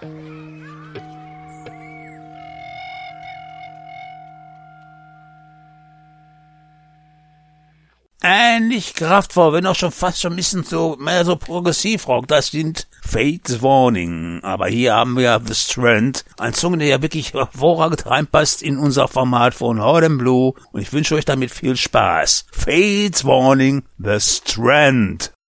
Ähnlich kraftvoll, wenn auch schon fast schon ein bisschen so, mehr so Progressivrock. Das sind Fates Warning. Aber hier haben wir The Strand. Ein Song, der ja wirklich hervorragend reinpasst in unser Format von Hard & Blue. Und ich wünsche euch damit viel Spaß. Fates Warning, The Strand.